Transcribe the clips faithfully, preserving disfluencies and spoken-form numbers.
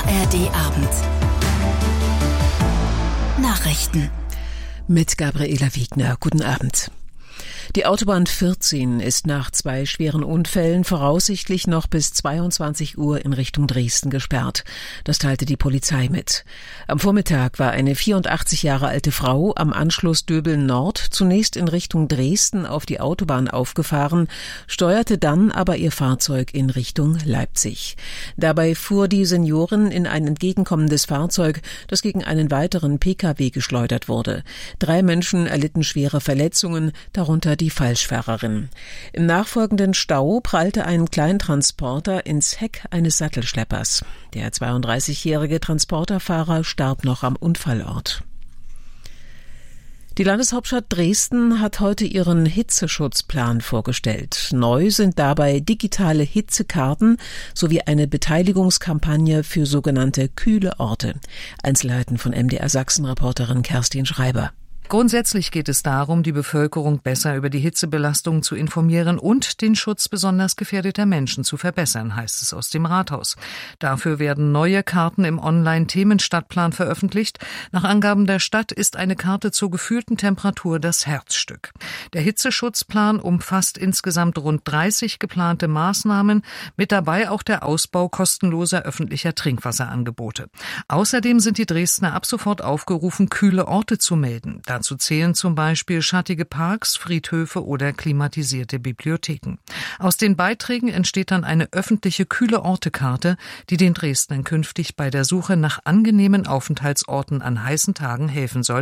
R D-Abend. Nachrichten. Mit Gabriela Wiegner. Guten Abend. Die Autobahn vierzehn ist nach zwei schweren Unfällen voraussichtlich noch bis zweiundzwanzig Uhr in Richtung Dresden gesperrt. Das teilte die Polizei mit. Am Vormittag war eine vierundachtzig Jahre alte Frau am Anschluss Döbeln Nord zunächst in Richtung Dresden auf die Autobahn aufgefahren, steuerte dann aber ihr Fahrzeug in Richtung Leipzig. Dabei fuhr die Seniorin in ein entgegenkommendes Fahrzeug, das gegen einen weiteren P K W geschleudert wurde. Drei Menschen erlitten schwere Verletzungen, darunter die Falschfahrerin. Im nachfolgenden Stau prallte ein Kleintransporter ins Heck eines Sattelschleppers. Der zweiunddreißigjährige Transporterfahrer starb noch am Unfallort. Die Landeshauptstadt Dresden hat heute ihren Hitzeschutzplan vorgestellt. Neu sind dabei digitale Hitzekarten sowie eine Beteiligungskampagne für sogenannte kühle Orte. Einzelheiten von M D R Sachsen-Reporterin Kerstin Schreiber. Grundsätzlich geht es darum, die Bevölkerung besser über die Hitzebelastung zu informieren und den Schutz besonders gefährdeter Menschen zu verbessern, heißt es aus dem Rathaus. Dafür werden neue Karten im Online-Themenstadtplan veröffentlicht. Nach Angaben der Stadt ist eine Karte zur gefühlten Temperatur das Herzstück. Der Hitzeschutzplan umfasst insgesamt rund dreißig geplante Maßnahmen, mit dabei auch der Ausbau kostenloser öffentlicher Trinkwasserangebote. Außerdem sind die Dresdner ab sofort aufgerufen, kühle Orte zu melden. Dazu zählen zum Beispiel schattige Parks, Friedhöfe oder klimatisierte Bibliotheken. Aus den Beiträgen entsteht dann eine öffentliche kühle Ortekarte, die den Dresdnern künftig bei der Suche nach angenehmen Aufenthaltsorten an heißen Tagen helfen soll.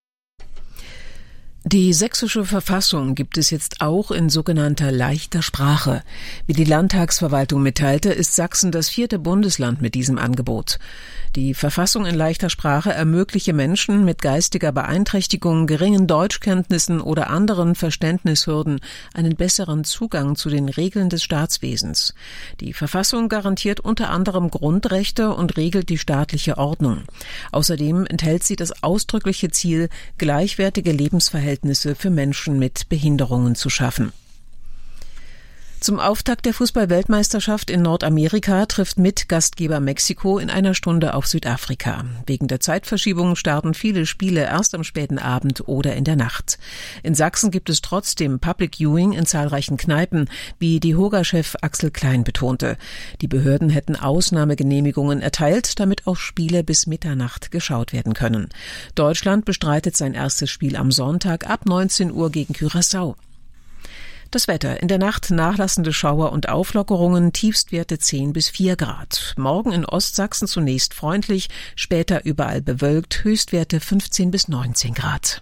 Die sächsische Verfassung gibt es jetzt auch in sogenannter leichter Sprache. Wie die Landtagsverwaltung mitteilte, ist Sachsen das vierte Bundesland mit diesem Angebot. Die Verfassung in leichter Sprache ermögliche Menschen mit geistiger Beeinträchtigung, geringen Deutschkenntnissen oder anderen Verständnishürden einen besseren Zugang zu den Regeln des Staatswesens. Die Verfassung garantiert unter anderem Grundrechte und regelt die staatliche Ordnung. Außerdem enthält sie das ausdrückliche Ziel, gleichwertige Lebensverhältnisse für Menschen mit Behinderungen zu schaffen. Zum Auftakt der Fußball-Weltmeisterschaft in Nordamerika trifft Mitgastgeber Mexiko in einer Stunde auf Südafrika. Wegen der Zeitverschiebung starten viele Spiele erst am späten Abend oder in der Nacht. In Sachsen gibt es trotzdem Public Viewing in zahlreichen Kneipen, wie die Hoga-Chef Axel Klein betonte. Die Behörden hätten Ausnahmegenehmigungen erteilt, damit auch Spiele bis Mitternacht geschaut werden können. Deutschland bestreitet sein erstes Spiel am Sonntag ab neunzehn Uhr gegen Curaçao. Das Wetter. In der Nacht nachlassende Schauer und Auflockerungen, Tiefstwerte zehn bis vier Grad. Morgen in Ostsachsen zunächst freundlich, später überall bewölkt, Höchstwerte fünfzehn bis neunzehn Grad.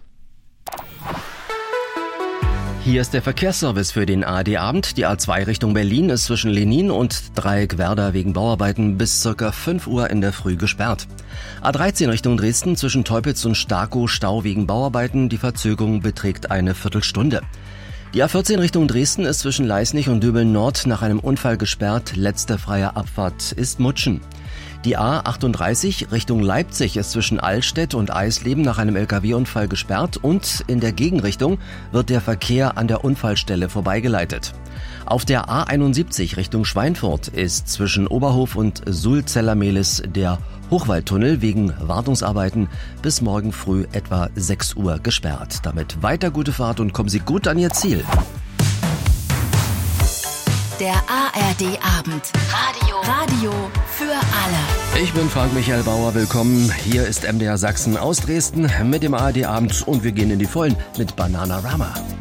Hier ist der Verkehrsservice für den A R D-Abend. Die A zwei Richtung Berlin ist zwischen Lenin und Dreieck-Werder wegen Bauarbeiten bis ca. fünf Uhr in der Früh gesperrt. A dreizehn Richtung Dresden zwischen Teupitz und Starkow Stau wegen Bauarbeiten. Die Verzögerung beträgt eine Viertelstunde. Die A vierzehn Richtung Dresden ist zwischen Leisnig und Döbeln Nord nach einem Unfall gesperrt. Letzte freie Abfahrt ist Mutschen. Die A achtunddreißig Richtung Leipzig ist zwischen Allstedt und Eisleben nach einem L K W-Unfall gesperrt und in der Gegenrichtung wird der Verkehr an der Unfallstelle vorbeigeleitet. Auf der A einundsiebzig Richtung Schweinfurt ist zwischen Oberhof und Sulzeller-Mehlis der Hochwaldtunnel wegen Wartungsarbeiten bis morgen früh etwa sechs Uhr gesperrt. Damit weiter gute Fahrt und kommen Sie gut an Ihr Ziel. Der A R D-Abend. Radio. Radio für alle. Ich bin Frank-Michael Bauer. Willkommen. Hier ist M D R Sachsen aus Dresden mit dem A R D-Abend und wir gehen in die Vollen mit Bananarama.